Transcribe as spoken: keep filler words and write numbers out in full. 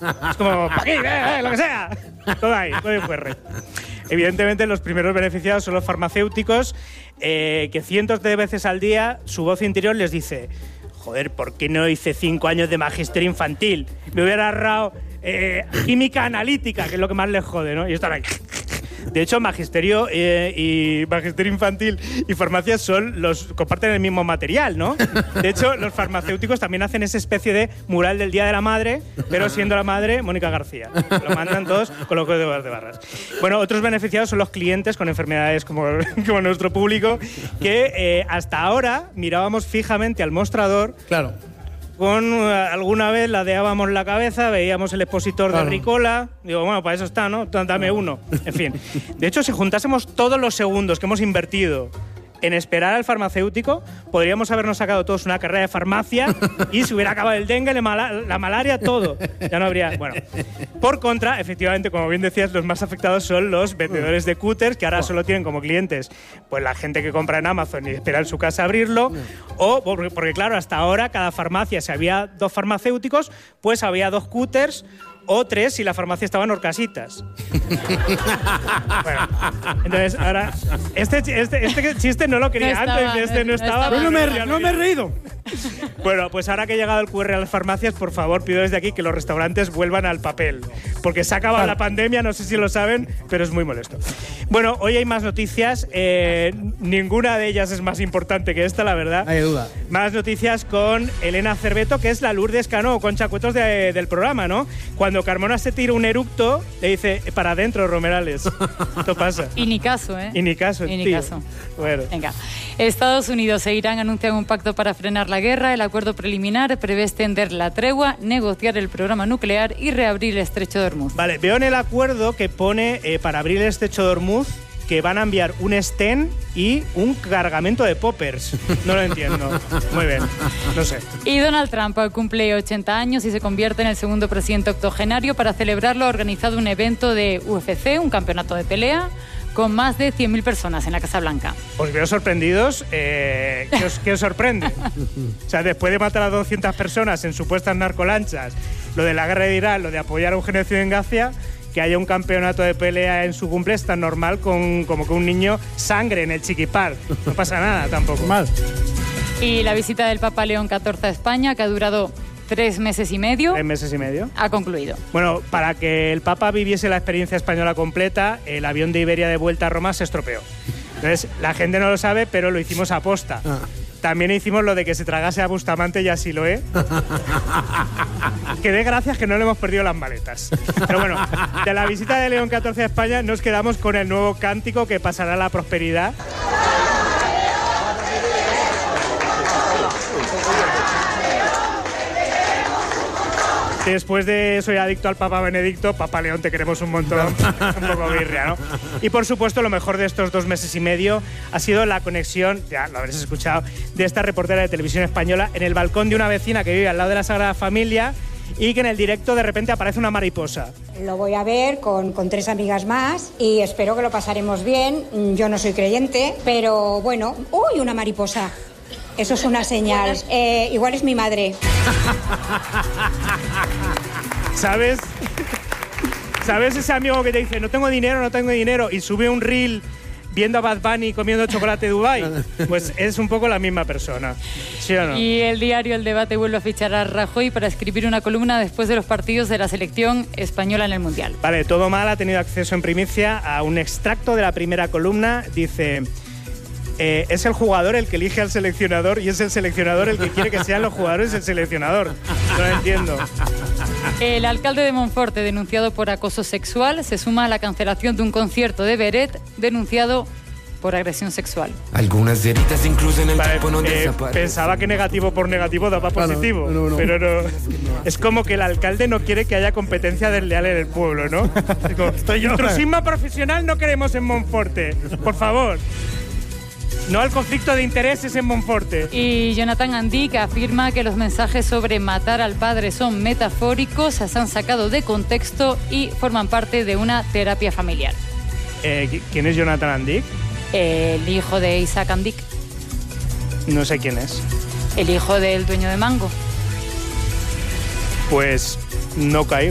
Es como, pa' aquí, eh, eh, lo que sea. Todo ahí, todo en Q R. Evidentemente, los primeros beneficiados son los farmacéuticos, eh, que cientos de veces al día su voz interior les dice: joder, ¿por qué no hice cinco años de magisterio infantil? Me hubiera ahorrado eh, química analítica, que es lo que más les jode, ¿no? Y están ahí. De hecho, magisterio eh, y magisterio infantil y farmacia son los comparten el mismo material, ¿no? De hecho, los farmacéuticos también hacen esa especie de mural del Día de la Madre, pero siendo la madre Mónica García. Lo mandan todos con los códigos de barras. Bueno, otros beneficiados son los clientes con enfermedades como, como nuestro público, que eh, hasta ahora mirábamos fijamente al mostrador. Claro. Con uh, alguna vez ladeábamos la cabeza, veíamos el expositor claro. de Ricola. Digo, bueno, para eso está, ¿no? Dame uno. En fin. De hecho, si juntásemos todos los segundos que hemos invertido en esperar al farmacéutico, podríamos habernos sacado todos una carrera de farmacia y se hubiera acabado el dengue, la, mala, la malaria, todo. Ya no habría... Bueno, por contra, efectivamente, como bien decías, los más afectados son los vendedores de cúters, que ahora solo tienen como clientes pues la gente que compra en Amazon y espera en su casa abrirlo, o porque, porque claro, hasta ahora cada farmacia, si había dos farmacéuticos, pues había dos cúters, o tres si la farmacia estaba en Horcasitas. Bueno, entonces ahora este, este, este chiste no lo quería no estaba, antes, este no, no estaba. estaba. No, me, no me he reído. Bueno, pues ahora que ha llegado el Q R a las farmacias, por favor, pido desde aquí que los restaurantes vuelvan al papel, porque se ha acabado vale. la pandemia, no sé si lo saben, pero es muy molesto. Bueno, hoy hay más noticias, eh, ninguna de ellas es más importante que esta, la verdad. Hay duda. Más noticias con Elena Cerveto, que es la Lourdes Cano, con Chacuetos de, del programa, ¿no? Cuando Carmona se tira un eructo, le dice, para adentro, Romerales. Esto pasa. Y ni caso, ¿eh? Y ni caso, y ni tío. caso. Bueno. Venga. Estados Unidos e Irán anuncian un pacto para frenar la guerra. El acuerdo preliminar prevé extender la tregua, negociar el programa nuclear y reabrir el estrecho de Hormuz. Vale, veo en el acuerdo que pone eh, para abrir el estrecho de Hormuz que van a enviar un Sten y un cargamento de poppers. No lo entiendo. Muy bien, no sé. Y Donald Trump cumple ochenta años y se convierte en el segundo presidente octogenario. Para celebrarlo ha organizado un evento de U F C, un campeonato de pelea, con más de cien mil personas en la Casa Blanca. Os veo sorprendidos. Eh, ¿qué, os, ¿Qué os sorprende? O sea, después de matar a doscientas personas en supuestas narcolanchas, lo de la guerra de Irán, lo de apoyar a un genocidio en Gaza, que haya un campeonato de pelea en su cumple es tan normal con, como que un niño sangre en el chiquipar. No pasa nada tampoco. Mal. Y la visita del Papa León catorce a España, que ha durado tres meses y medio. Tres meses y medio. Ha concluido. Bueno, para que el Papa viviese la experiencia española completa, el avión de Iberia de vuelta a Roma se estropeó. Entonces, la gente no lo sabe, pero lo hicimos a posta. Ah. También hicimos lo de que se tragase a Bustamante y así lo, ¿eh? Que dé gracias que no le hemos perdido las maletas. Pero bueno, de la visita de León catorce a España nos quedamos con el nuevo cántico que pasará a la prosperidad. Después de Soy adicto al Papa Benedicto, Papa León, te queremos un montón, un poco birria, ¿no? Y por supuesto, lo mejor de estos dos meses y medio ha sido la conexión, ya lo habréis escuchado, de esta reportera de televisión española en el balcón de una vecina que vive al lado de la Sagrada Familia y que en el directo de repente aparece una mariposa. Lo voy a ver con, con tres amigas más y espero que lo pasaremos bien. Yo no soy creyente, pero bueno, ¡uy, una mariposa! Eso es una señal. Eh, igual es mi madre. ¿Sabes? ¿Sabes ese amigo que te dice, no tengo dinero, no tengo dinero, y sube un reel viendo a Bad Bunny comiendo chocolate de Dubái? Pues es un poco la misma persona. ¿Sí o no? Y el diario El Debate vuelve a fichar a Rajoy para escribir una columna después de los partidos de la selección española en el Mundial. Vale, Todo Mal ha tenido acceso en primicia a un extracto de la primera columna. Dice... Eh, es el jugador el que elige al seleccionador y es el seleccionador el que quiere que sean los jugadores el seleccionador. No lo entiendo. El alcalde de Monforte, denunciado por acoso sexual, se suma a la cancelación de un concierto de Beret denunciado por agresión sexual. Algunas heridas incluso en el vale, tiempo no eh, desaparecen. Pensaba que negativo por negativo daba positivo, no, no, no. pero no. Es como que el alcalde no quiere que haya competencia desleal en el pueblo, ¿no? Es como, intrusismo profesional no queremos en Monforte, por favor. No al conflicto de intereses en Monforte. Y Jonathan Andic afirma que los mensajes sobre matar al padre son metafóricos, se han sacado de contexto y forman parte de una terapia familiar. Eh, ¿Quién es Jonathan Andic? El hijo de Isaac Andic. No sé quién es. El hijo del dueño de Mango. Pues no caigo.